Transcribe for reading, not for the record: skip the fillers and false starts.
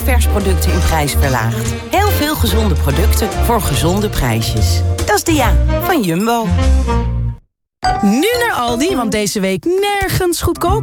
kerstversproducten in prijs verlaagd. Heel veel gezonde producten voor gezonde prijsjes. Dat is de van Jumbo. Nu naar Aldi, want deze week nergens goedkoper.